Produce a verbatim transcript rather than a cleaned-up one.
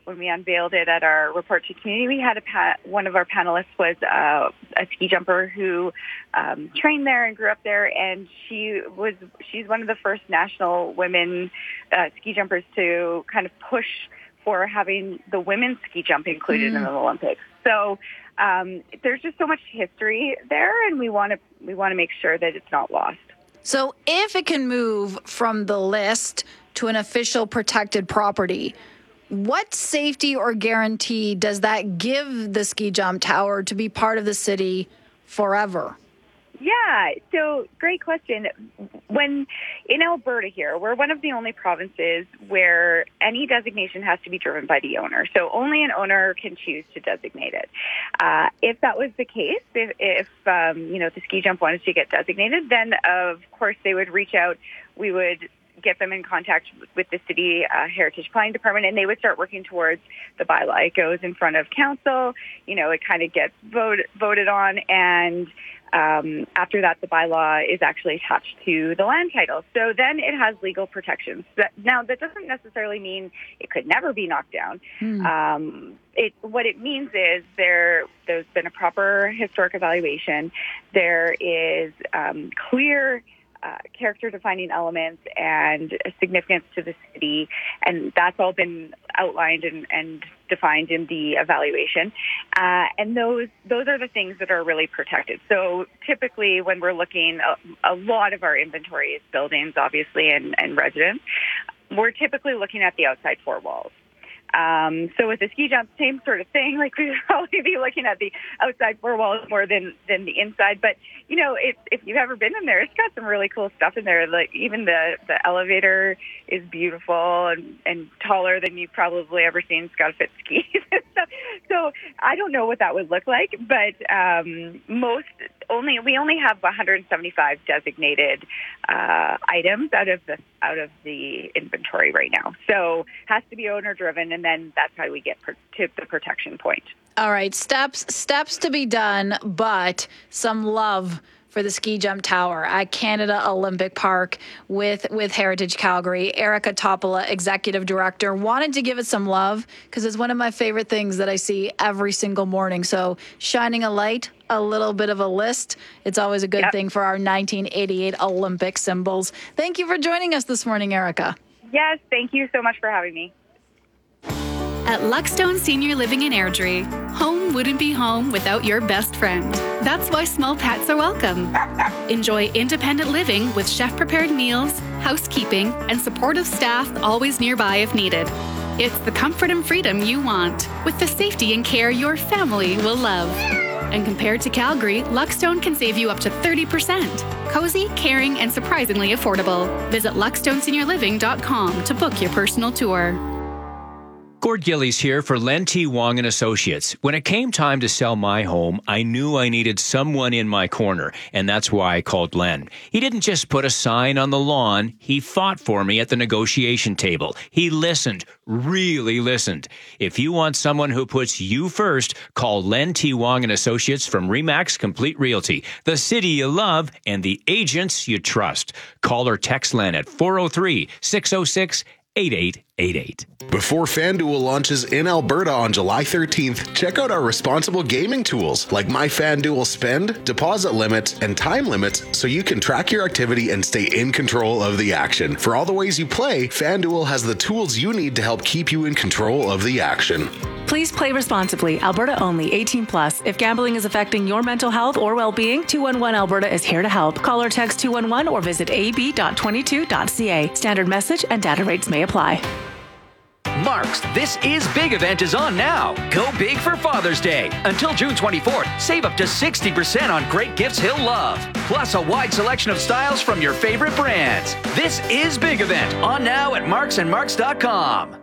when we unveiled it at our report to community, we had a pa- one of our panelists was uh, a ski jumper who um, trained there and grew up there, and she was she's one of the first national women uh, ski jumpers to kind of push for having the women's ski jump included mm. in the Olympics. So um, there's just so much history there, and we want to we want to make sure that it's not lost. So if it can move from the list to an official protected property, what safety or guarantee does that give the ski jump tower to be part of the city forever? Yeah, so great question. When in Alberta here, we're one of the only provinces where any designation has to be driven by the owner. So only an owner can choose to designate it. Uh, if that was the case, if, if um, you know, the ski jump wanted to get designated, then of course they would reach out. We would get them in contact with the city uh, heritage planning department, and they would start working towards the bylaw. It goes in front of council, you know, it kind of gets vote, voted on, and um, after that, the bylaw is actually attached to the land title. So then it has legal protections. That, now, that doesn't necessarily mean it could never be knocked down. Mm. Um, it, what it means is there, there's been a proper historic evaluation. There is um, clear Uh, character-defining elements and significance to the city, and that's all been outlined and, and defined in the evaluation. Uh, and those those are the things that are really protected. So typically, when we're looking, a, a lot of our inventory is buildings, obviously, and, and residents. We're typically looking at the outside four walls. Um, so with the ski jump, same sort of thing. Like we'd probably be looking at the outside four walls more than, than the inside. But, you know, if, if you've ever been in there, it's got some really cool stuff in there. Like even the, the elevator is beautiful and, and taller than you've probably ever seen Scott Fit skis and stuff. So I don't know what that would look like, but um, most only we only have one hundred seventy-five designated uh, items out of the out of the inventory right now. So has to be owner driven, and then that's how we get per- to the protection point. All right, steps steps to be done, but some love for the ski jump tower at Canada Olympic Park with with Heritage Calgary. Erica Topola, Executive Director, wanted to give it some love because it's one of my favorite things that I see every single morning. So shining a light, a little bit of a list. It's always a good yep. thing for our nineteen eighty-eight Olympic symbols. Thank you for joining us this morning, Erica. Yes, thank you so much for having me. At Luckstone Senior Living in Airdrie, home wouldn't be home without your best friend. That's why small pets are welcome. Enjoy independent living with chef-prepared meals, housekeeping, and supportive staff always nearby if needed. It's the comfort and freedom you want, with the safety and care your family will love. And compared to Calgary, Luckstone can save you up to thirty percent. Cozy, caring, and surprisingly affordable. Visit luckstone senior living dot com to book your personal tour. Gord Gillies here for Len T. Wong and Associates. When it came time to sell my home, I knew I needed someone in my corner, and that's why I called Len. He didn't just put a sign on the lawn. He fought for me at the negotiation table. He listened, really listened. If you want someone who puts you first, call Len T. Wong and Associates from Remax Complete Realty, the city you love and the agents you trust. Call or text Len at four oh three, six oh six, eight eight eight eight. Before FanDuel launches in Alberta on July thirteenth, check out our responsible gaming tools like My FanDuel Spend, deposit limits, and time limits so you can track your activity and stay in control of the action. For all the ways you play, FanDuel has the tools you need to help keep you in control of the action. Please play responsibly. Alberta only. eighteen plus. If gambling is affecting your mental health or well-being, two one one Alberta is here to help. Call or text two one one or visit a b dot twenty-two dot c a. Standard message and data rates may apply. Mark's This Is Big event is on now. Go big for Father's Day. Until June twenty-fourth, save up to sixty percent on great gifts he'll love. Plus a wide selection of styles from your favorite brands. This Is Big event on now at marks and marks dot com.